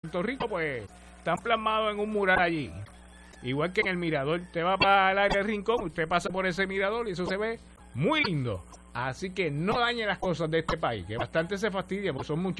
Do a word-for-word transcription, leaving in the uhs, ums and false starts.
Puerto Rico, pues están plasmados en un mural allí. Igual que en el mirador, usted va para el área del Rincón, usted pasa por ese mirador y eso se ve muy lindo. Así que no dañe las cosas de este país, que bastante se fastidia, porque son muchachos.